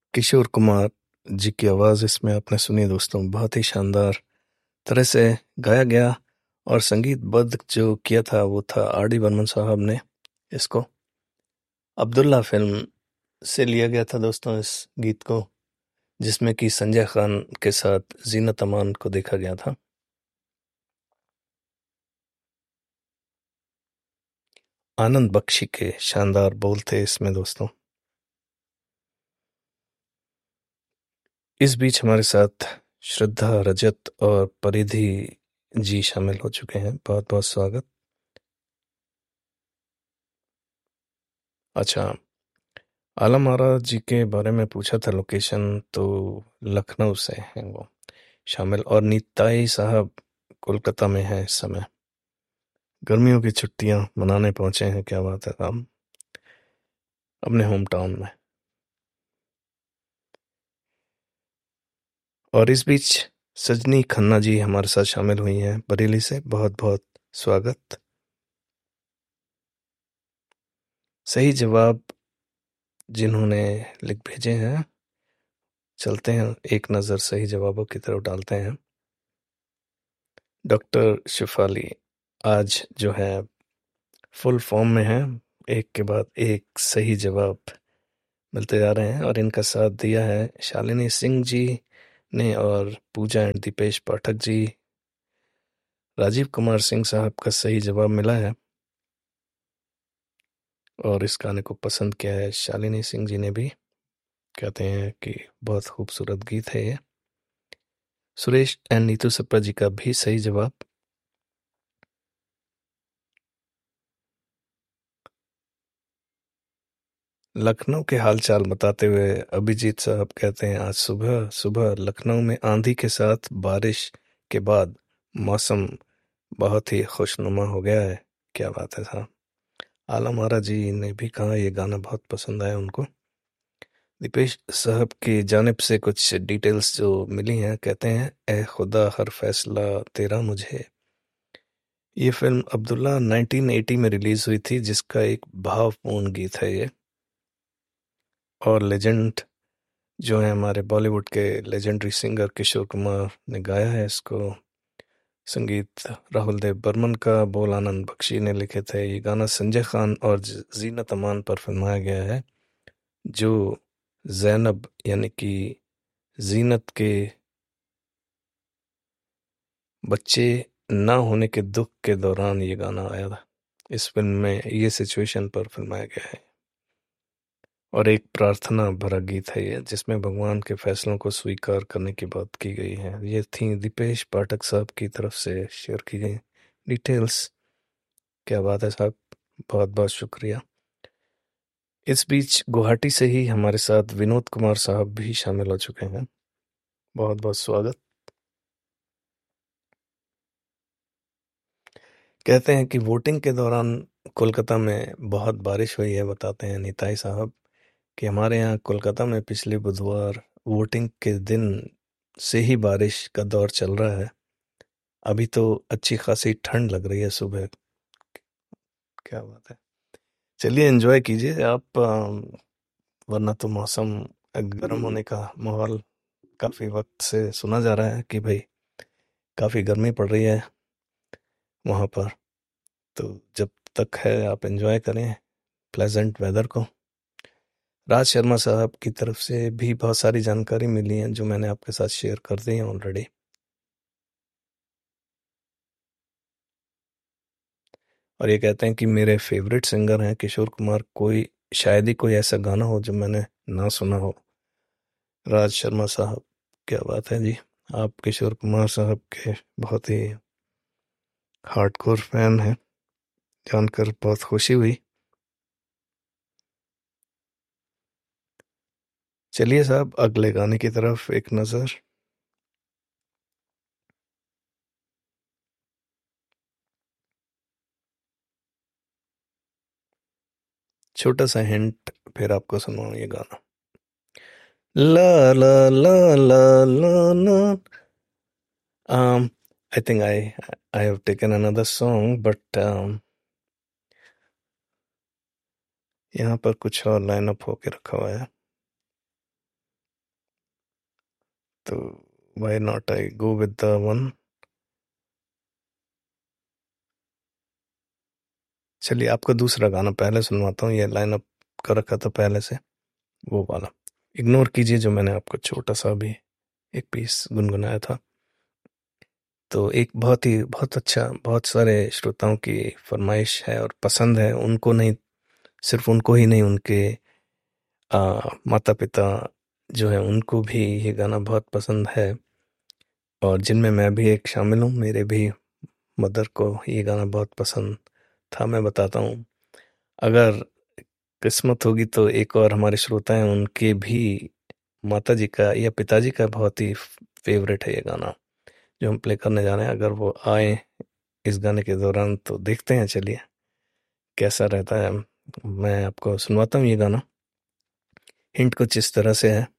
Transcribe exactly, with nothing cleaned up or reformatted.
किशोर कुमार जी की आवाज़ इसमें आपने सुनी दोस्तों, बहुत ही शानदार तरह से गाया गया। और संगीतबद्ध जो किया था वो था आर डी बर्मन साहब ने। इसको अब्दुल्ला फिल्म से लिया गया था दोस्तों इस गीत को, जिसमें कि संजय खान के साथ जीनत अमान को देखा गया था। आनंद बख्शी के शानदार बोल थे इसमें दोस्तों। इस बीच हमारे साथ श्रद्धा, रजत और परिधि जी शामिल हो चुके हैं। बहुत बहुत स्वागत। अच्छा, आलम आरा जी के बारे में पूछा था लोकेशन, तो लखनऊ से हैं वो शामिल। और नीताई साहब कोलकाता में हैं इस समय, गर्मियों की छुट्टियां मनाने पहुंचे हैं। क्या बात है साहब, अपने होम टाउन में। और इस बीच सजनी खन्ना जी हमारे साथ शामिल हुई हैं बरेली से। बहुत बहुत स्वागत। सही जवाब जिन्होंने लिख भेजे हैं, चलते हैं एक नज़र सही जवाबों की तरफ डालते हैं। डॉक्टर शिफाली आज जो है फुल फॉर्म में है, एक के बाद एक सही जवाब मिलते जा रहे हैं। और इनका साथ दिया है शालिनी सिंह जी ने और पूजा एंड दीपेश पाठक जी। राजीव कुमार सिंह साहब का सही जवाब मिला है और इस गाने को पसंद किया है शालिनी सिंह जी ने भी। कहते हैं कि बहुत खूबसूरत गीत है ये। सुरेश एंड नीतू सप्पा जी का भी सही जवाब। लखनऊ के हालचाल बताते हुए अभिजीत साहब कहते हैं आज सुबह सुबह लखनऊ में आंधी के साथ बारिश के बाद मौसम बहुत ही खुशनुमा हो गया है। क्या बात है साहब। आलम आरा जी ने भी कहा ये गाना बहुत पसंद आया उनको। दीपेश साहब की जानिब से कुछ डिटेल्स जो मिली हैं, कहते हैं ए खुदा हर फैसला तेरा मुझे। ये फिल्म अब्दुल्ला नाइनटीन एटी में रिलीज हुई थी, जिसका एक भावपूर्ण गीत है ये। और लेजेंड जो है हमारे बॉलीवुड के लेजेंडरी सिंगर किशोर कुमार ने गाया है इसको। संगीत राहुल देव बर्मन का, बोल आनंद बख्शी ने लिखे थे। ये गाना संजय खान और ज- जीनत अमान पर फिल्माया गया है, जो जैनब यानी कि जीनत के बच्चे ना होने के दुख के दौरान ये गाना आया था। इस फिल्म में ये सिचुएशन पर फिल्माया गया है। और एक प्रार्थना भरा गीत है ये, जिसमें भगवान के फैसलों को स्वीकार करने की बात की गई है। ये थी दीपेश पाठक साहब की तरफ से शेयर की गई डिटेल्स। क्या बात है साहब, बहुत बहुत शुक्रिया। इस बीच गुवाहाटी से ही हमारे साथ विनोद कुमार साहब भी शामिल हो चुके हैं। बहुत बहुत स्वागत। कहते हैं कि वोटिंग के दौरान कोलकाता में बहुत बारिश हुई है। बताते हैं नीताई साहब कि हमारे यहाँ कोलकाता में पिछले बुधवार वोटिंग के दिन से ही बारिश का दौर चल रहा है। अभी तो अच्छी खासी ठंड लग रही है सुबह। क्या बात है। चलिए एंजॉय कीजिए आप, अम, वरना तो मौसम गर्म होने का माहौल काफी वक्त से सुना जा रहा है कि भाई काफी गर्मी पड़ रही है वहां पर। तो जब तक है आप एंजॉय करें प्लेजेंट वेदर को। राज शर्मा साहब की तरफ से भी बहुत सारी जानकारी मिली है, जो मैंने आपके साथ शेयर कर दी है ऑलरेडी। और ये कहते हैं कि मेरे फेवरेट सिंगर हैं किशोर कुमार, कोई शायद ही कोई ऐसा गाना हो जो मैंने ना सुना हो। राज शर्मा साहब, क्या बात है जी। आप किशोर कुमार साहब के बहुत ही हार्डकोर फैन हैं, जानकर बहुत खुशी हुई। चलिए साहब अगले गाने की तरफ एक नज़र। छोटा सा हिंट फिर आपको सुनाऊं ये गाना। ला ला ला ला ला ला। um I think I I have taken another song, but um, यहाँ पर कुछ और लाइन अप होके रखा हुआ है। तो why not I go with the one. चलिए आपका दूसरा गाना पहले सुनवाता हूँ, ये लाइन अप कर रखा था पहले से, वो वाला इग्नोर कीजिए जो मैंने आपको छोटा सा भी एक पीस गुनगुनाया था। तो एक बहुत ही बहुत अच्छा, बहुत सारे श्रोताओं की फरमाइश है और पसंद है, उनको नहीं, सिर्फ उनको ही नहीं, उनके माता पिता जो है उनको भी ये गाना बहुत पसंद है, और जिनमें मैं भी एक शामिल हूँ। मेरे भी मदर को ये गाना बहुत पसंद था। मैं बताता हूँ, अगर किस्मत होगी तो एक और हमारे श्रोता हैं, उनके भी माता जी का या पिताजी का बहुत ही फेवरेट है ये गाना जो हम प्ले करने जा रहे हैं। अगर वो आए इस गाने के दौरान तो देखते हैं, चलिए कैसा रहता है। मैं आपको सुनवाता हूँ ये गाना। हिंट कुछ इस तरह से है।